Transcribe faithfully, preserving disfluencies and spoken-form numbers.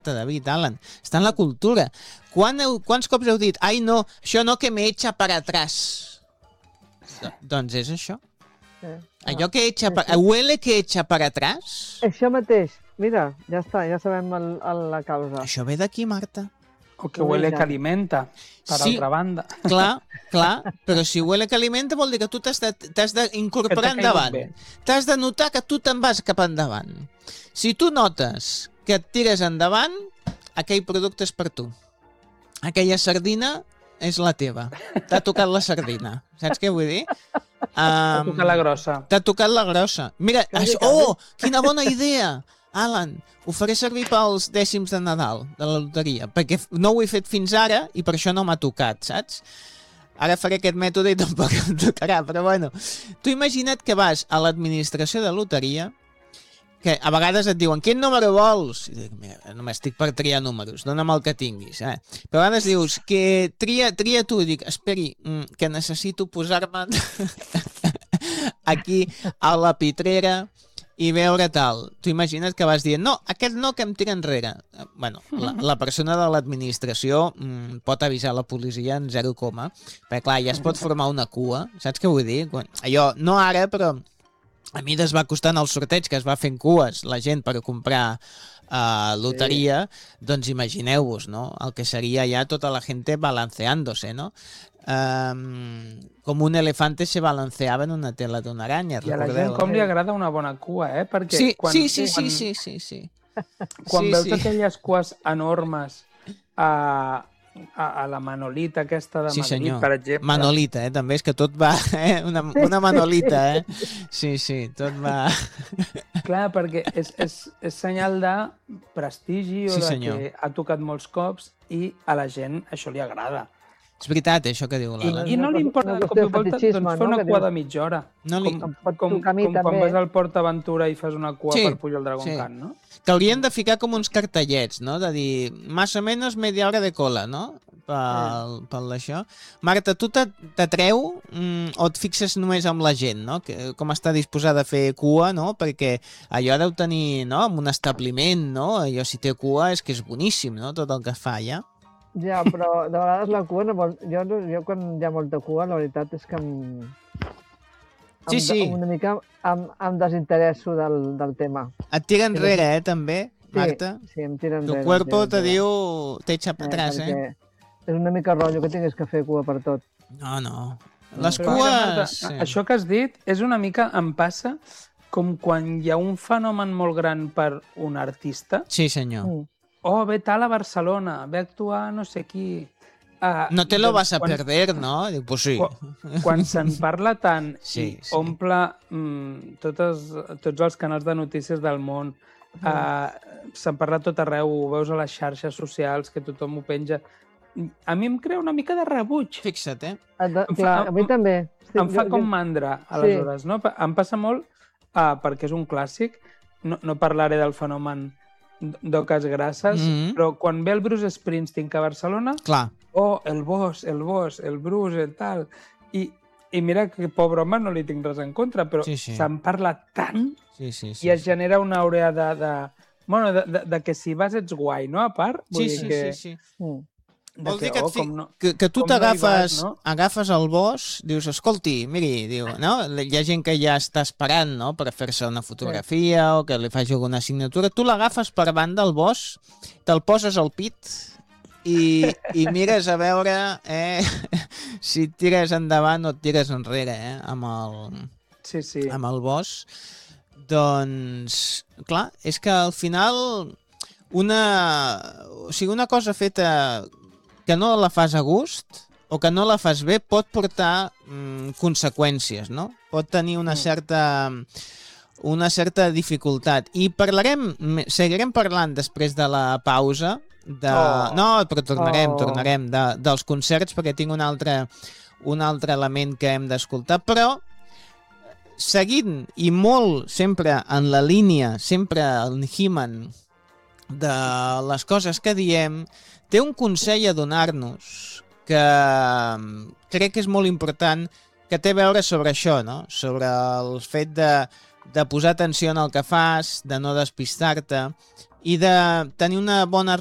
David, Alan, està en la cultura. Quan heu, quants cops heu dit, ai no, això no que me echa para atrás? Doncs és això. Eh, Allò ah, que echa, sí, pa... sí. huele que echa para atrás? Això mateix. Mira, ja està, ja sabem el, el, la causa. Això ve d'aquí, Marta. O que huele que alimenta, per Sí, altra banda. clar, clar, però si huele que alimenta vol dir que tu t'has de- t'has d'incorporar Que t'ha caigut endavant. bé. T'has de notar que tu te'n vas cap endavant. Si tu notes que et tires endavant, aquell producte és per tu. Aquella sardina és la teva. T'ha tocat la sardina. Saps què vull dir? T'ha Um, tocat la grossa. T'ha tocat la grossa. Mira, això, oh, quina bona idea! Alan, ho faré servir pels dècims de Nadal, de la loteria, perquè no ho he fet fins ara i per això no m'ha tocat, saps? Ara faré aquest mètode i tampoc em tocarà, però bueno. Tu imagina't que vas a l'administració de loteria, que a vegades et diuen, quin número vols? I dic, mira, només estic per triar números, dona'm el que tinguis, eh? Però a vegades dius, que tria, tria tu, i dic, esperi, mm, que necessito posar-me aquí a la pitrera i veure tal. Tu imagines que vas dient, no, aquest no, que em tira enrere. Bueno, la, la persona de l'administració mm, pot avisar la policia en zero coma, perquè clar, ja es pot formar una cua, saps què vull dir? Quan, allò, no ara, però a mi es va costant el sorteig, que es va fent cues la gent per comprar uh, loteria, sí. Doncs imagineu-vos, no? El que seria ja tota la gente balanceándose, no? Um, com un elefante se balanceava en una tela d'una aranya, I a la recordeu? gent com li agrada una bona cua, eh? Perquè Sí, quan, sí, sí, quan, sí, sí, sí, sí. quan sí, veus sí. aquelles cues enormes a, a, a la Manolita aquesta de Sí, Madrid, senyor. per exemple. Manolita, eh? També és que tot va... Eh? Una, una Manolita, eh? Sí, sí, tot va... Clar, perquè és, és, és senyal de prestigi o Sí, de senyor. que ha tocat molts cops i a la gent això li agrada. És veritat, eh, això que diu I, l'Alan. I no li importa Una de cop qüestió i de volta fetichisme, doncs, fer no? una Que cua dius- de mitja hora. No li... Com, Em pot com, tocar a mi, com quan també. vas al Port Aventura i fas una cua Sí, per pujar al Dragon sí. Khan, no? Que haurien de ficar com uns cartellets, no? De dir, más o menos media hora de cola, no? Pel, pel d'això. Marta, tu te- t'atreu mm, o et fixes només amb la gent, no? Que, com està disposada a fer cua, no? Perquè allò deu tenir, no? En un establiment, no? Allò si té cua és que és boníssim, no? Tot el que fa allà. Ja, però de vegades la cua no vol... Jo, no- jo quan hi ha molta cua, la veritat és que em... Sí, em, sí. Una mica em, em desinteresso del, del tema. Et tira enrere, eh, també, Sí, Marta? sí, em tira Tu enrere. cuerpo em te tira enrere. diu, te echa para atrás, eh? perquè és una mica rotllo que tinguis que fer cua per tot. No, no. Les Però mira, Marta, cues... Sí. això que has dit és una mica, em passa com quan hi ha un fenomen molt gran per un artista. Sí, senyor. Mm. Oh, ve tal a Barcelona, ve a actuar no sé qui. Uh, No te lo doncs vas a quan, perder, no? Dic, pues sí. Quan, quan se'n parla tant Sí, i sí. omple mm, totes, tots els canals de notícies del món, uh, se'n parla tot arreu, ho veus a les xarxes socials, que tothom ho penja. A mi em crea una mica de rebuig. Fixa't, eh? Et de- Em fa- Clar, a mi em- també. Sí, Em fa jo- com jo- mandra, aleshores, no? Em passa molt, uh, perquè és un clàssic, no, no parlaré del fenomen d'Oques Grasses, Mhm. però quan ve el Bruce Springsteen que a Barcelona, Clar. oh, el boss, el boss, el Bruce, el tal... I, i mira que, pobre home, no li tinc res en contra, però Sí, sí. se'n parla tant Sí, sí, sí. i es genera una àurea de... de bueno, de, de, de que si vas ets guai, no? A part, vull Sí, dir sí, que... sí, sí. Mm. de Vol dir que, oh, et fi... com no, que, que tu com no hi t'agafes vas, no? agafes el bosc, dius, escolti, miri, diu, no? Hi ha gent que ja està esperant, no?, per fer-se una fotografia o que li faci alguna assignatura. Tu l'agafes per banda al bosc, te'l poses al pit i, i mires a veure eh, si et tires endavant o et tires enrere, eh, amb el, Sí, sí. amb el bosc. Doncs, clar, és que al final una, o sigui, una cosa feta que no la fas a gust o que no la fas bé pot portar mm, conseqüències, no? Pot tenir una certa una certa dificultat. I parlarem, seguirem parlant després de la pausa de... Oh. No, però tornarem, Oh. tornarem de, dels concerts perquè tinc un altre, un altre element que hem d'escoltar, però seguint i molt sempre en la línia, sempre en He-Man de les coses que diem, té un consell a donar-nos que crec que és molt important, que té a veure sobre això, no? Sobre el fet de, de posar atenció en el que fas, de no despistar-te, i de tenir una bona